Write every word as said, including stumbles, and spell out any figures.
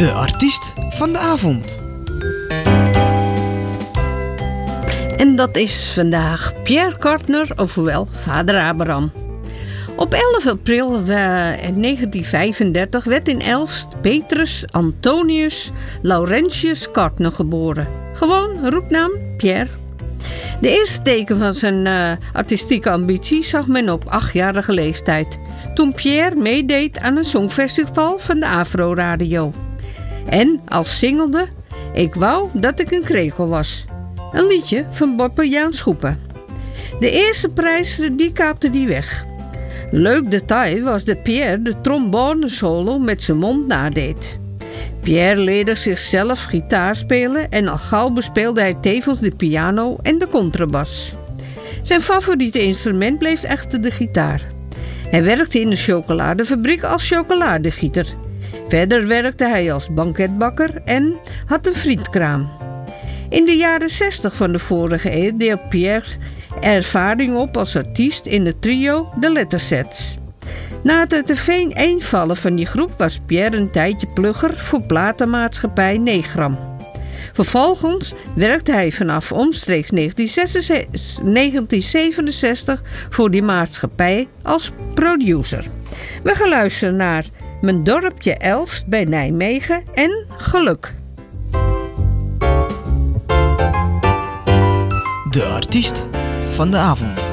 De artiest van de avond. En dat is vandaag Pierre Cardin, ofwel Vader Abraham. Op elf april negentien vijfendertig werd in Elst Petrus Antonius Laurentius Cardin geboren. Gewoon roepnaam Pierre. De eerste teken van zijn uh, artistieke ambitie zag men op achtjarige leeftijd, toen Pierre meedeed aan een songfestival van de Afro Radio. En als singelde Ik wou dat ik een krekel was. Een liedje van Boppe Jaan Schoepen. De eerste prijs die kaapte die weg. Leuk detail was dat Pierre de trombone solo met zijn mond nadeed. Pierre leerde zichzelf gitaar spelen en al gauw bespeelde hij tevens de piano en de contrabas. Zijn favoriete instrument bleef echter de gitaar. Hij werkte in een chocoladefabriek als chocoladegieter. Verder werkte hij als banketbakker en had een frietkraam. In de jaren zestig van de vorige eeuw deed Pierre ervaring op als artiest in het trio De Lettersets. Na het uit de veen eenvallen van die groep was Pierre een tijdje plugger voor platenmaatschappij Negram. Vervolgens werkte hij vanaf omstreeks negentien zevenenzestig voor die maatschappij als producer. We gaan luisteren naar Mijn dorpje Elst bij Nijmegen en Geluk. De artiest van de avond.